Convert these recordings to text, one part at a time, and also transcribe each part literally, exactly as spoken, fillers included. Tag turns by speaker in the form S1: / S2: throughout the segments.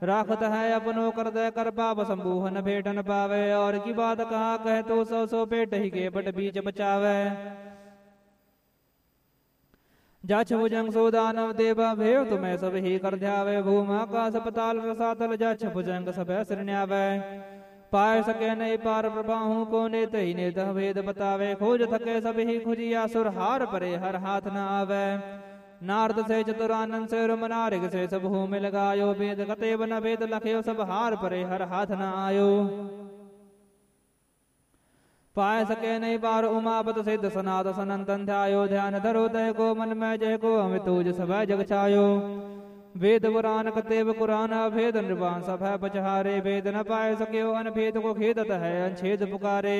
S1: राखत है अपनो कर दे कर पाप संबूह न भेट न पावे। और की बात कहा कहे तो सौ सौ पेट ही के बट बीच बचावे। जाछ भुजंग सो दानव देवा भेव तुम्हें सब ही कर ध्यावे। भूम आकाश पताल रसातल जाछ भुजंग सब श्रण्यावे। पाए सके नहीं पार प्रभाहू को नेत ही नेत भेद बतावे। खोज थके सब ही खुजिया सुर हार परे हर हाथ न आवे। नारद से चतुरानंद से रुमनारिक से सब हो मिल गायो। वेद कते बन वेद लख्यो सब हार परे हर हाथ न आयो। पाए सके नहीं पार उमापत सिद्ध सनात सनंतन ध्यायो। ध्यान धरो तय को मन में जय को अमित तुझ सब जग छायो। वेद पुराण कतेव कुरान भेद निर्वाण सब है पचहारे। वेद न पाए सके अनभेद को खेदत है अनछेद पुकारे।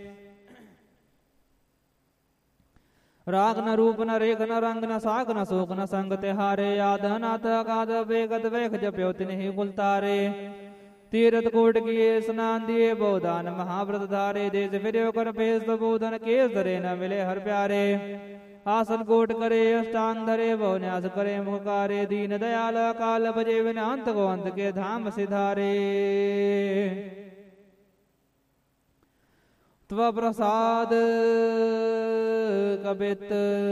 S1: राग न रूप न रेख न रंग न साग न शोक न संग तिहारे। याद नाथ अगाध वेगत वेख जप्यो तिन्हि कुलतारे। तीरथ कोट किए स्नान दिए बोधान महाव्रत धारे। देश फिर कर भेष बोधन केस धरे न मिले हर प्यारे। आसन कोट करे अष्टांग धरे बहु न्यास करे मुखारे। दीन दयाल काल बजे विनांत को अंत के धाम सिधारे। त्व प्रसाद कबित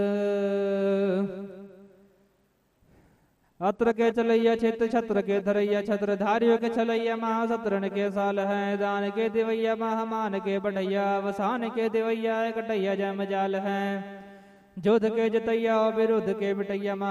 S1: अत्र के चलैया चित छत्र के धरैया छत्र धारियों के छलैया महासत्रन के साल है। दान के दिवैया महामान के बढ़ैया वसान के दिवैया कटैया जय मजाल है। जोध के जतैया विरुद्ध के बिटैया